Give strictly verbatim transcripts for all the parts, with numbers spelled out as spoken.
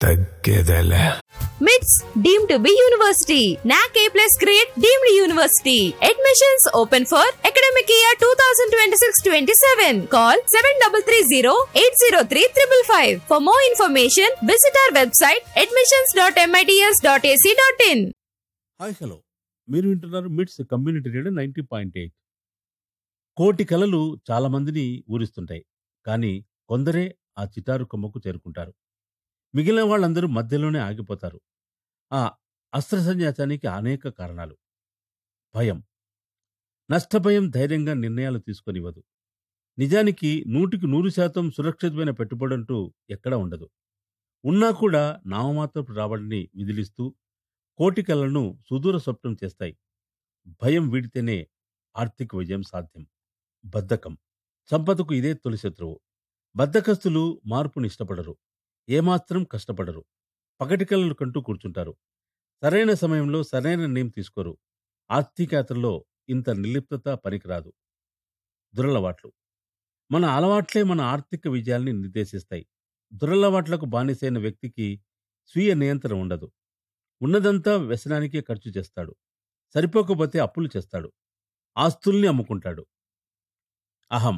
తగ్గేదేలే. మిట్స్ deemed to be university. నాక్ ఏ plus grade deemed university. Admissions open for academic year twenty twenty-six twenty-seven. Call seven three three zero eight zero three five five. For more information, visit our website admissions dot mits dot a c dot in. Hi hello, మీరు వింటున్నారు మిట్స్ community radio ninety point eight. కోటి కళలు చాలా మందిని ఊరిస్తుంటాయి, కానీ కొందరే ఆ చిటారు కొమ్మకు చేరుకుంటారు. మిగిలిన వాళ్ళందరూ మధ్యలోనే ఆగిపోతారు. ఆ అస్త్ర సన్యాసానికి అనేక కారణాలు. భయం. నష్టభయం ధైర్యంగా నిర్ణయాలు తీసుకొనివ్వదు. నిజానికి నూటికి నూరు శాతం సురక్షితమైన పెట్టుబడి అంటూ ఎక్కడా ఉండదు. ఉన్నా కూడా నామమాత్రపు రాబడిని విదిలిస్తూ కోటి కళలను సుదూర స్వప్నం చేస్తాయి. భయం వీడితేనే ఆర్థిక విజయం సాధ్యం. బద్ధకం. సంపదకు ఇదే తొలి శత్రువు. బద్ధకస్తులు మార్పుని ఇష్టపడరు, ఏమాత్రం కష్టపడరు. పగటి కళలు కంటూ కూర్చుంటారు. సరైన సమయంలో సరైన నిర్ణయం తీసుకోరు. ఆర్థిక యాత్రలో ఇంత నిర్లిప్తత పనికిరాదు. దురలవాట్లు. మన అలవాట్లే మన ఆర్థిక విజయాల్ని నిర్దేశిస్తాయి. దురలవాట్లకు బానిసైన వ్యక్తికి స్వీయ నియంత్రణ ఉండదు. ఉన్నదంతా వ్యసనానికే ఖర్చు చేస్తాడు. సరిపోకపోతే అప్పులు చేస్తాడు. ఆస్తుల్ని అమ్ముకుంటాడు. అహం.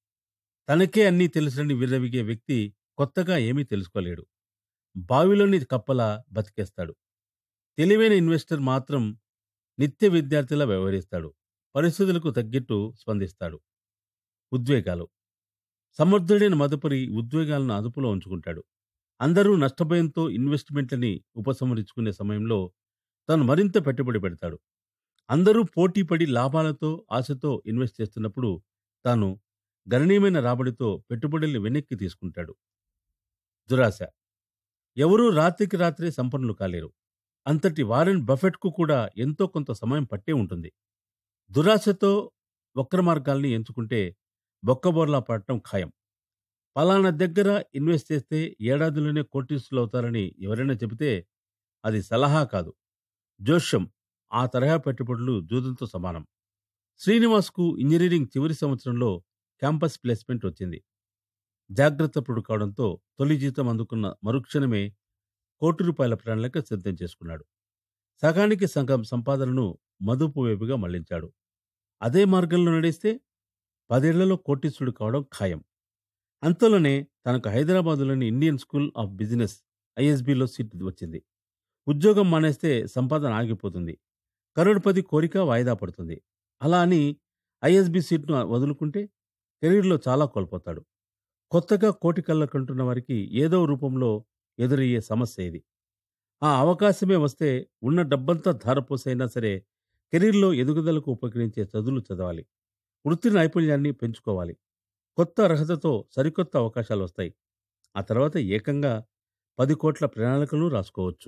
తనకే అన్నీ తెలుసని విర్రవిగే వ్యక్తి కొత్తగా ఏమీ తెలుసుకోలేడు. బావిలోని కప్పలా బతికేస్తాడు. తెలివైన ఇన్వెస్టర్ మాత్రం నిత్య విద్యార్థిలా వ్యవహరిస్తాడు. పరిస్థితులకు తగ్గట్టు స్పందిస్తాడు. ఉద్వేగాలు. సమర్థుడైన మదుపరి ఉద్వేగాలను అదుపులో ఉంచుకుంటాడు. అందరూ నష్టభయంతో ఇన్వెస్ట్మెంట్లని ఉపసంహరించుకునే సమయంలో తాను మరింత పెట్టుబడి పెడతాడు. అందరూ పోటీపడి లాభాలతో ఆశతో ఇన్వెస్ట్ చేస్తున్నప్పుడు తాను గణనీయమైన రాబడితో పెట్టుబడుల్ని వెనక్కి తీసుకుంటాడు. దురాశ. ఎవరూ రాత్రికి రాత్రే సంపన్నులు కాలేరు. అంతటి వారెన్ బఫెట్కు కూడా ఎంతో కొంత సమయం పట్టే ఉంటుంది. దురాశతో వక్ర మార్గాల్ని ఎంచుకుంటే బొక్కబోర్లా పడటం ఖాయం. పలానా దగ్గర ఇన్వెస్ట్ చేస్తే ఏడాదిలోనే కోటీసులు అవుతారని ఎవరైనా చెబితే అది సలహా కాదు, జోష్యం. ఆ తరహా పెట్టుబడులు జూదంతో సమానం. శ్రీనివాస్కు ఇంజనీరింగ్ చివరి సంవత్సరంలో క్యాంపస్ ప్లేస్మెంట్ వచ్చింది. జాగ్రత్తపడు కావడంతో తొలి జీతం అందుకున్న మరుక్షణమే కోటి రూపాయల ప్రణాళిక సిద్ధం చేసుకున్నాడు. సగానికి సగం సంపాదనను మదుపు వైపుగా మళ్లించాడు. అదే మార్గంలో నడిస్తే పదేళ్లలో కోటీసుడు కావడం ఖాయం. అంతలోనే తనకు హైదరాబాదులోని Indian school of business ఐఎస్బిలో seat వచ్చింది. ఉద్యోగం మానేస్తే సంపాదన ఆగిపోతుంది. కరోడ్పతి కోరిక వాయిదా పడుతుంది. అలా అని ఐఎస్బి సీట్ను వదులుకుంటే కెరీర్లో చాలా కోల్పోతాడు. కొత్తగా కోటి కళ్ళ కంటున్న వారికి ఏదో రూపంలో ఎదురయ్యే సమస్య ఇది. ఆ అవకాశమే వస్తే ఉన్న డబ్బంతా ధారపోసైనా సరే కెరీర్లో ఎదుగుదలకు ఉపకరించే చదువులు చదవాలి. వృత్తి నైపుణ్యాన్ని పెంచుకోవాలి. కొత్త అర్హతతో సరికొత్త అవకాశాలు వస్తాయి. ఆ తర్వాత ఏకంగా పది కోట్ల ప్రణాళికలను రాసుకోవచ్చు.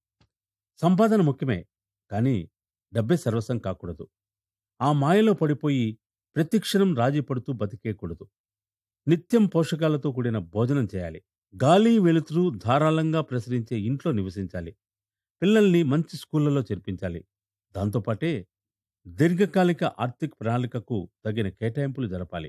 సంపాదన ముఖ్యమే, కానీ డబ్బే సర్వస్వం కాకూడదు. ఆ మాయలో పడిపోయి ప్రతిక్షణం రాజీ పడుతూ బతికేయకూడదు. నిత్యం పోషకాలతో కూడిన భోజనం చేయాలి. గాలి వెలుతురు ధారాళంగా ప్రసరించే ఇంట్లో నివసించాలి. పిల్లల్ని మంచి స్కూళ్లలో చేర్పించాలి. దాంతోపాటే దీర్ఘకాలిక ఆర్థిక ప్రణాళికకు తగిన కేటాయింపులు జరపాలి.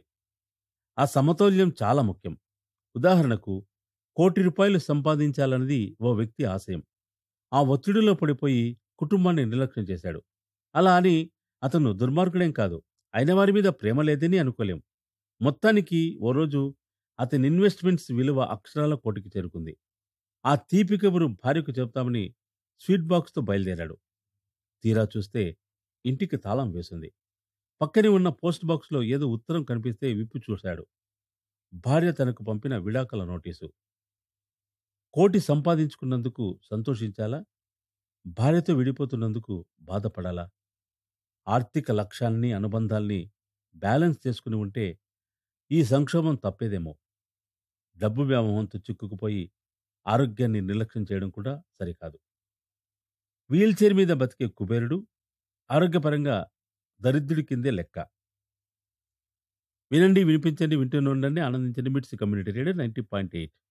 ఆ సమతౌల్యం చాలా ముఖ్యం. ఉదాహరణకు, కోటి రూపాయలు సంపాదించాలన్నది ఓ వ్యక్తి ఆశయం. ఆ ఒత్తిడిలో పడిపోయి కుటుంబాన్ని నిర్లక్ష్యం చేశాడు. అలా అని అతను దుర్మార్గుడేం కాదు. అయిన వారి మీద ప్రేమ లేదని అనుకోలేం. మొత్తానికి ఓ రోజు అతని ఇన్వెస్ట్మెంట్స్ విలువ అక్షరాల కోటికి చేరుకుంది. ఆ తీపి కబురు భార్యకు చెప్తామని స్వీట్ బాక్స్తో బయలుదేరాడు. తీరా చూస్తే ఇంటికి తాళం వేసింది. పక్కనే ఉన్న పోస్ట్ బాక్స్లో ఏదో ఉత్తరం కనిపిస్తే విప్పి చూశాడు. భార్య తనకు పంపిన విడాకుల నోటీసు. కోటి సంపాదించుకున్నందుకు సంతోషించాలా? భార్యతో విడిపోతున్నందుకు బాధపడాలా? ఆర్థిక లక్ష్యాల్ని అనుబంధాల్ని బ్యాలెన్స్ చేసుకుని ఉంటే ఈ సంక్షోభం తప్పేదేమో. డబ్బు వ్యామోహంతో చిక్కుకుపోయి ఆరోగ్యాన్ని నిర్లక్ష్యం చేయడం కూడా సరికాదు. వీల్చైర్ మీద బతికే కుబేరుడు ఆరోగ్యపరంగా దరిద్రుడి కిందే లెక్క. వినండి, వినిపించండి, వింటూనే ఉండండి, ఆనందించండి. మిట్స్ community radio ninety point eight.